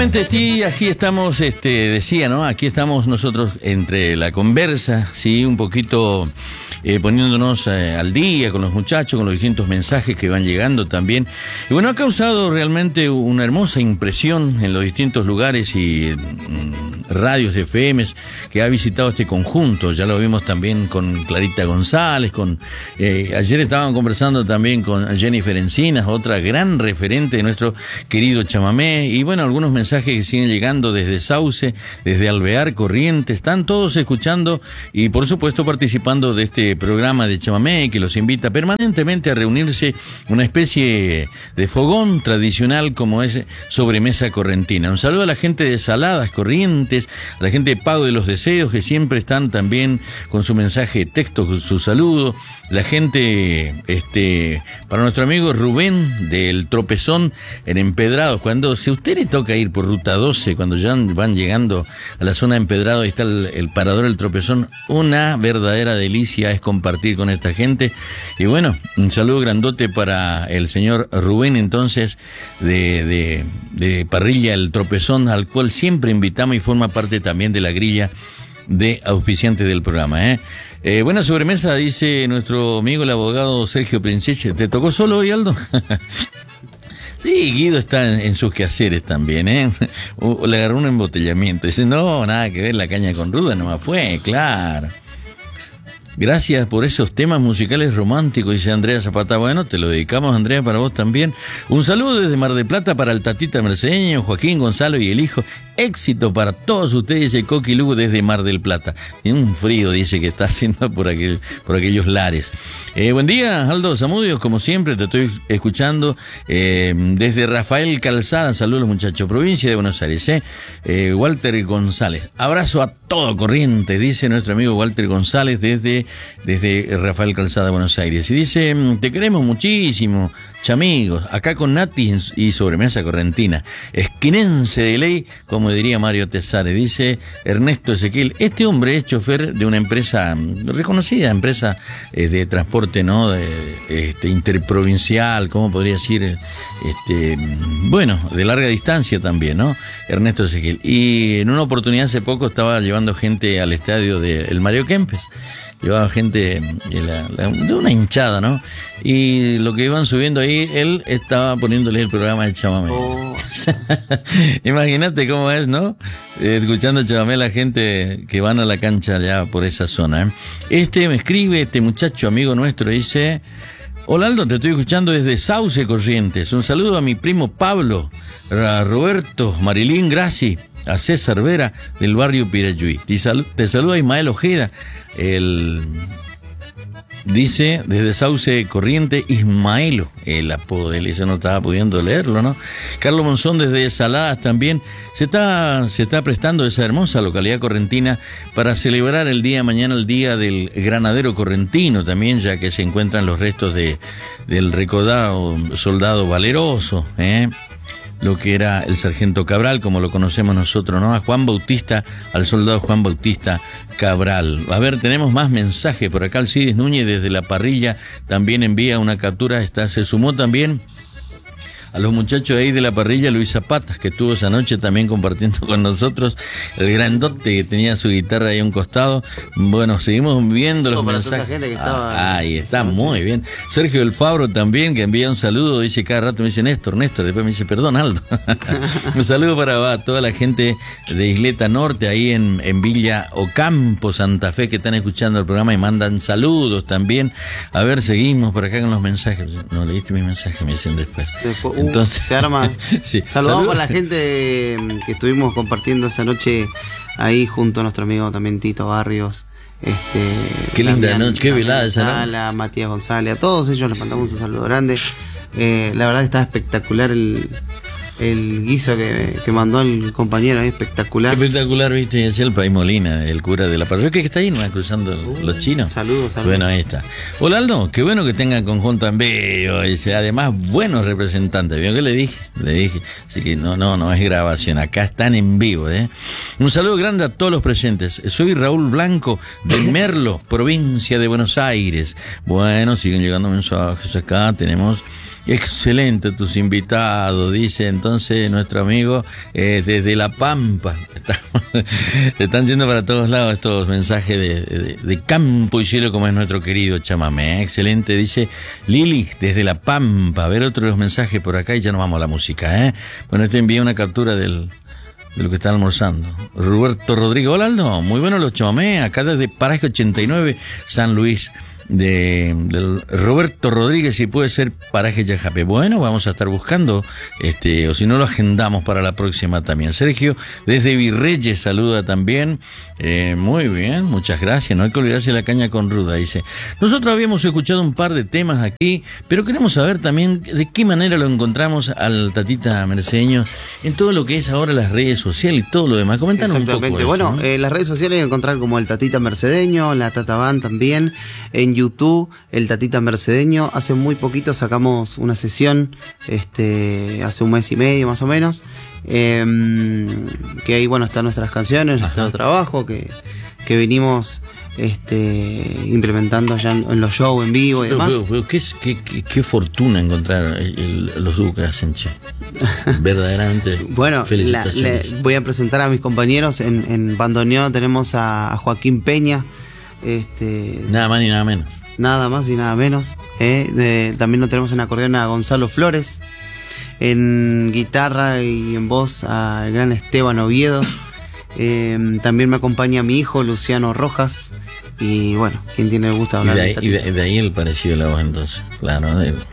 Sí, aquí estamos, decía, ¿no? Aquí estamos nosotros entre la conversa, sí, un poquito poniéndonos al día con los muchachos, con los distintos mensajes que van llegando también. Y bueno, ha causado realmente una hermosa impresión en los distintos lugares y radios FMs que ha visitado este conjunto. Ya lo vimos también con Clarita González, ayer estaban conversando también con Jennifer Encinas, otra gran referente de nuestro querido chamamé, y bueno, algunos mensajes que siguen llegando desde Sauce, desde Alvear, Corrientes, están todos escuchando y por supuesto participando de este programa de chamamé que los invita permanentemente a reunirse, una especie de fogón tradicional como es Sobremesa Correntina. Un saludo a la gente de Saladas, Corrientes, a la gente de Pago de los Deseos, que siempre están también con su mensaje de texto, con su saludo, la gente, para nuestro amigo Rubén del Tropezón en Empedrados, si a usted le toca ir por Ruta 12, cuando ya van llegando a la zona de Empedrado, ahí está el parador del Tropezón, una verdadera delicia es compartir con esta gente. Y bueno, un saludo grandote para el señor Rubén, entonces, de Parrilla El Tropezón, al cual siempre invitamos y forma parte también de la grilla de auspiciantes del programa, buena sobremesa, dice nuestro amigo el abogado Sergio Princeche. ¿Te tocó solo hoy, Aldo? Sí, Guido está en sus quehaceres también, le agarró un embotellamiento. Dice, no, nada que ver, la caña con ruda nomás fue, claro. Gracias por esos temas musicales románticos, dice Andrea Zapata. Bueno, te lo dedicamos, Andrea, para vos también. Un saludo desde Mar del Plata para el Tatita Mercedeño, Joaquín, Gonzalo y el hijo. Éxito para todos ustedes, dice Coqui Lugo desde Mar del Plata. Tiene un frío, dice, que está haciendo por aquellos lares. Buen día, Aldo Zamudio, como siempre, te estoy escuchando desde Rafael Calzada. Saludos, muchachos, provincia de Buenos Aires. Walter González. Abrazo a todo Corrientes, dice nuestro amigo Walter González desde Rafael Calzada, Buenos Aires. Y dice, te queremos muchísimo, chamigos, acá con Nati y Sobremesa Correntina. Esquinense de ley, como diría Mario Tesares, dice Ernesto Ezequiel. Este hombre es chofer de una empresa reconocida, empresa de transporte, ¿no? Interprovincial, ¿cómo podría decir? Bueno, de larga distancia también, ¿no? Ernesto Ezequiel. Y en una oportunidad hace poco estaba llevando gente al estadio del Mario Kempes. Llevaba gente de una hinchada, ¿no? Y lo que iban subiendo ahí, él estaba poniéndole el programa de chamamé. Oh. Imagínate cómo es, ¿no? Escuchando chamamé la gente que van a la cancha allá por esa zona. Me escribe este muchacho amigo nuestro, dice: hola Aldo, te estoy escuchando desde Sauce, Corrientes. Un saludo a mi primo Pablo, a Roberto, Marilín Graci, a César Vera del barrio Pirayuí. Te saluda Ismael Ojeda, dice desde Sauce, Corriente, Ismaelo, el apodo de él, ese no estaba pudiendo leerlo, ¿no? Carlos Monzón desde Saladas también se está prestando esa hermosa localidad correntina para celebrar el día mañana, el día del granadero correntino también, ya que se encuentran los restos del recordado soldado valeroso, lo que era el sargento Cabral, como lo conocemos nosotros, ¿no? A Juan Bautista, al soldado Juan Bautista Cabral. A ver, tenemos más mensajes por acá. Alcides Núñez desde La Parrilla también envía una captura. Se sumó también a los muchachos ahí de La Parrilla, Luis Zapata, que estuvo esa noche también compartiendo con nosotros, el grandote que tenía su guitarra ahí a un costado. Bueno, seguimos viendo los mensajes. Gente que estaba ahí está, muy bien. Sergio del Fabro también, que envía un saludo, dice cada rato, me dice Néstor, después me dice, perdón, Aldo. Un saludo para toda la gente de Isleta Norte, ahí en Villa Ocampo, Santa Fe, que están escuchando el programa y mandan saludos también. A ver, seguimos por acá con los mensajes. No leíste mis mensajes, me dicen después. Entonces, se arma. Sí. Saludamos a la gente que estuvimos compartiendo esa noche ahí junto a nuestro amigo también Tito Barrios. Qué linda noche, qué velada esa, ¿no? A Matías González, a todos ellos les mandamos un saludo grande. La verdad que estaba espectacular el guiso que mandó el compañero, espectacular. Espectacular, viste, decía el País Molina, el cura de la parroquia, que está ahí, ¿no? Cruzando los chinos. Saludos. Bueno, ahí está. Hola Aldo, qué bueno que tengan conjunto en bello, dice, además buenos representantes. ¿Vio que le dije? Así que no es grabación, acá están en vivo, Un saludo grande a todos los presentes. Soy Raúl Blanco de Merlo, provincia de Buenos Aires. Bueno, siguen llegando mensajes acá. Tenemos excelente tus invitados, dice entonces nuestro amigo desde La Pampa. Están yendo para todos lados estos mensajes de campo y cielo, como es nuestro querido chamamé. Excelente, dice Lili desde La Pampa. A ver otro de los mensajes por acá y ya nos vamos a la música. Bueno, te envié una captura de lo que están almorzando. Roberto Rodríguez, hola Aldo, muy bueno los chamamé, acá desde Paraje 89, San Luis. Del Roberto Rodríguez, si puede ser Paraje Yajape. Bueno, vamos a estar buscando, o si no lo agendamos para la próxima también. Sergio, desde Virreyes, saluda también. Muy bien, muchas gracias. No hay que olvidarse la caña con ruda, dice. Nosotros habíamos escuchado un par de temas aquí, pero queremos saber también de qué manera lo encontramos al Tatita Mercedeño en todo lo que es ahora las redes sociales y todo lo demás. Comentanos un poco eso. Bueno, las redes sociales hay que encontrar como el Tatita Mercedeño, la Tataban también, en YouTube, el Tatita Mercedeño. Hace muy poquito sacamos una sesión, hace un mes y medio más o menos, que ahí, bueno, están nuestras canciones, nuestro trabajo, que venimos implementando ya en los shows en vivo y demás. Pero qué fortuna encontrar los dúos que hacen, che. Verdaderamente. Bueno, voy a presentar a mis compañeros en bandoneón. Tenemos a Joaquín Peña, nada más ni nada menos. Nada más y nada menos. También lo tenemos en acordeón a Gonzalo Flores, en guitarra y en voz al gran Esteban Oviedo. También me acompaña mi hijo Luciano Rojas. Y bueno, ¿quién tiene el gusto de hablar y de ahí el parecido de la voz, entonces? Claro,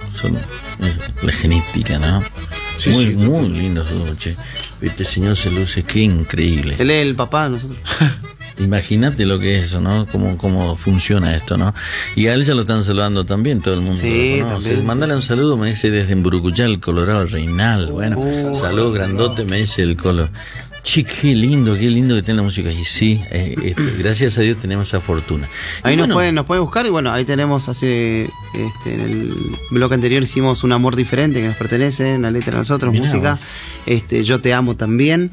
la genética, ¿no? Sí, muy lindo su che. Este señor se luce, qué increíble. Él es el papá de nosotros. Imagínate lo que es eso, ¿no? Cómo funciona esto, ¿no? Y a él ya lo están saludando también, todo el mundo. Sí, también. Mándale un saludo, me dice desde Emburucuyá, el Colorado Reinal. Bueno, saludo grandote, me dice el Colo. Che, qué lindo que tiene la música. Y sí, gracias a Dios tenemos esa fortuna. Ahí nos pueden buscar y bueno, ahí tenemos en el bloque anterior hicimos Un Amor Diferente, que nos pertenece, la letra de nosotros, mirá, música. Yo Te Amo también.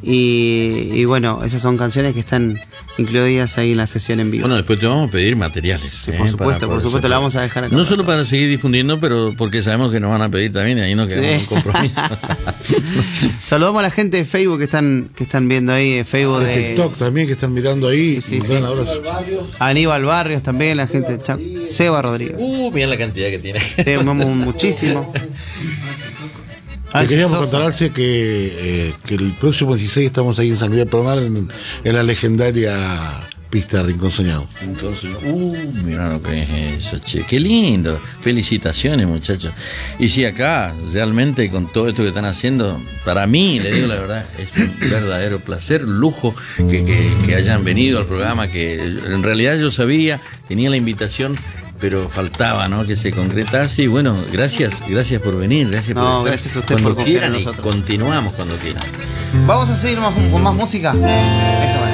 Y bueno, esas son canciones que están incluidas ahí en la sesión en vivo. Bueno, después te vamos a pedir materiales. Sí, por supuesto, la vamos a dejar acá. No solo para seguir difundiendo, pero porque sabemos que nos van a pedir también y ahí nos quedamos en compromiso. Saludamos a la gente de Facebook que están viendo ahí, Facebook de TikTok también, que están mirando ahí. Sí. Aníbal Barrios también, la gente de Seba Rodríguez. Mira la cantidad que tiene. Tenemos muchísimo. Queríamos contarse que el próximo 16 estamos ahí en San Miguel Palomar en la legendaria pista de Rincón Soñado. Mira lo que es eso, che. Qué lindo. Felicitaciones, muchachos. Y sí, acá, realmente con todo esto que están haciendo, para mí, le digo la verdad, es un verdadero placer, lujo que hayan venido al programa, que en realidad yo sabía, tenía la invitación, pero faltaba, ¿no?, que se concretase. Y bueno, gracias por venir, gracias por estar. Gracias a usted cuando por confiar quieran en nosotros. Y continuamos cuando quieran. Vamos a seguir con más música.